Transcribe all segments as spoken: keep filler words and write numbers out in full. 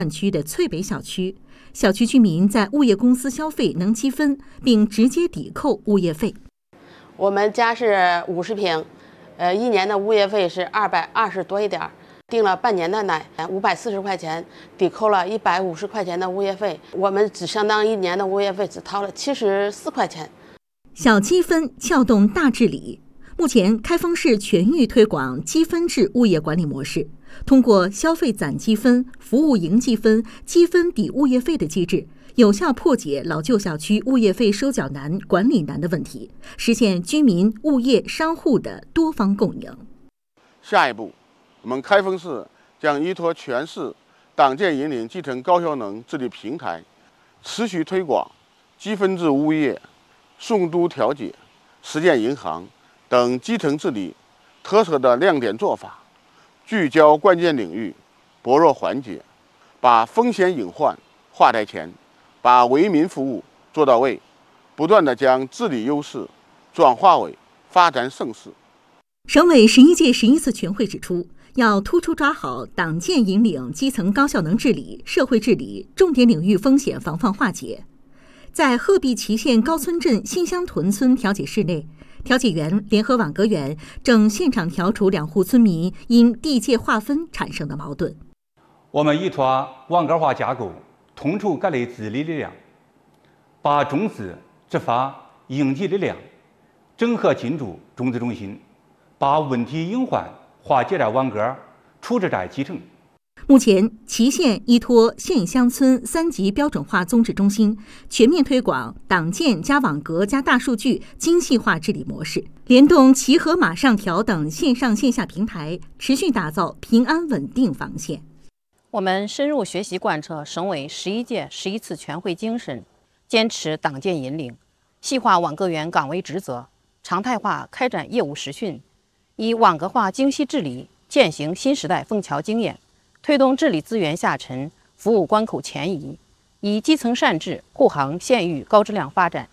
区的翠北小区，小区居民在物业公司消费能积分，并直接抵扣物业费。 我们家是五十平，呃，一年的物业费是二百二十多一点，订了半年的奶，五百四十块钱，抵扣了一百五十块钱的物业费，我们只相当一年的物业费只掏了七十四块钱。 小积分撬动大治理。目前，开封市全域推广积分制物业管理模式，通过消费攒积分、服务赢积分、积分抵物业费的机制，有效破解老旧小区物业费收缴难、管理难的问题，实现居民、物业、商户的多方共赢。 下一步，我们开封市将依托全市党建引领基层高效能治理平台，持续推广积分制物业、送都调解、实践银行等基层治理特色的亮点做法，聚焦关键领域、薄弱环节，把风险隐患化在前，把为民服务做到位，不断地将治理优势转化为发展盛世。 省委十一届十一次全会指出，要突出抓好党建引领基层高效能治理、社会治理重点领域风险防范化解。在鹤壁祁县高村镇新乡屯村调解室内，调解员联合网格员正现场调处两户村民因地界划分产生的矛盾。 我们依托网格化架构，统筹各类治理力量，把种子、执法、应急力量整合进驻种子中心，把问题隐患化解在网格，处置在基层。 目前，祁县依托县乡村三级标准化综治中心，全面推广党建加网格加大数据精细化治理模式，联动祁和马上调等线上线下平台，持续打造平安稳定防线。 我们深入学习贯彻省委十一届十一次全会精神，坚持党建引领，细化网格员岗位职责，常态化开展业务实训，以网格化精细治理践行新时代枫桥经验，推动治理资源下沉，服务关口前移，以基层善治护航县域高质量发展。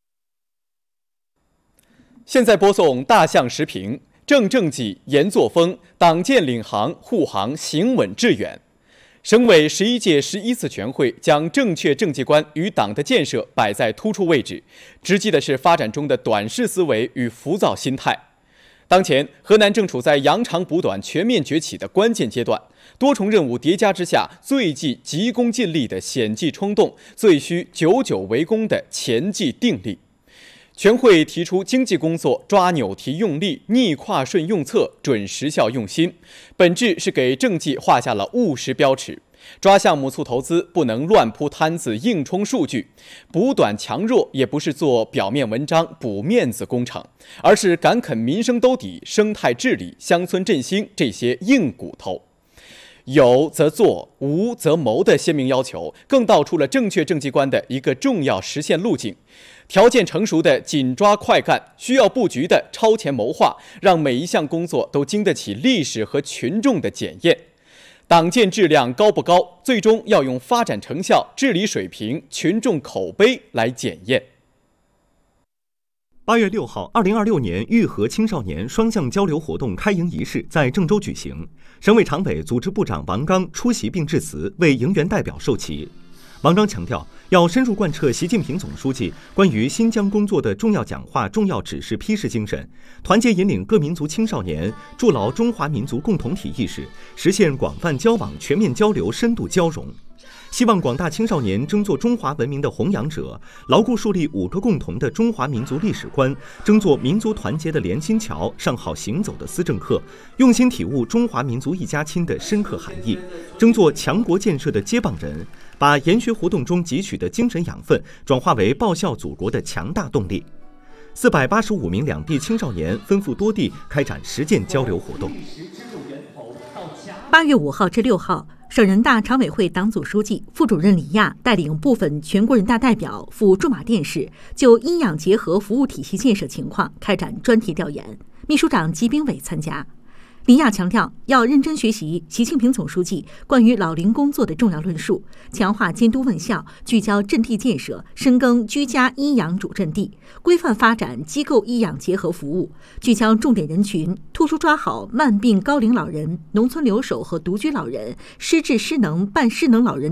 现在播送大象时评：正政绩、严作风，党建领航护航行稳致远。省委十一届十一次全会将正确政绩观与党的建设摆在突出位置，直击的是发展中的短视思维与浮躁心态。当前，河南正处在扬长补短、全面崛起的关键阶段，多重任务叠加之下，最忌急功近利的险忌冲动，最需久久为功的前计定力。全会提出经济工作抓纽提用力、逆跨顺用策、准时效用心，本质是给政绩画下了务实标尺。抓项目促投资不能乱铺摊子硬冲数据，补短强弱也不是做表面文章补面子工程，而是敢啃民生兜底、生态治理、乡村振兴这些硬骨头。有则做，无则谋的鲜明要求，更道出了正确政绩观的一个重要实现路径。条件成熟的紧抓快干，需要布局的超前谋划，让每一项工作都经得起历史和群众的检验。党建质量高不高，最终要用发展成效、治理水平、群众口碑来检验。 八月六号，二零二六年育和青少年双向交流活动开营仪式在郑州举行。省委常委、组织部长王刚出席并致辞，为营员代表授旗。王刚强调，要深入贯彻习近平总书记关于新疆工作的重要讲话、重要指示批示精神，团结引领各民族青少年筑牢中华民族共同体意识，实现广泛交往、全面交流、深度交融。希望广大青少年争做中华文明的弘扬者，牢固树立五个共同的中华民族历史观，争做民族团结的连心桥、上好行走的思政课，用心体悟中华民族一家亲的深刻含义，争做强国建设的接棒人，把研学活动中汲取的精神养分转化为报效祖国的强大动力。四百八十五名两地青少年分赴多地开展实践交流活动。 八月五号至六号，省人大常委会党组书记、副主任李亚带领部分全国人大代表赴驻马店市，就医养结合服务体系建设情况开展专题调研。秘书长吉炳伟参加。 李亚强调，要认真学习习近平总书记关于老龄工作的重要论述，强化监督问效，聚焦阵地建设，深耕居家医养主阵地，规范发展机构医养结合服务，聚焦重点人群，突出抓好慢病高龄老人、农村留守和独居老人、失智失能、半失能老人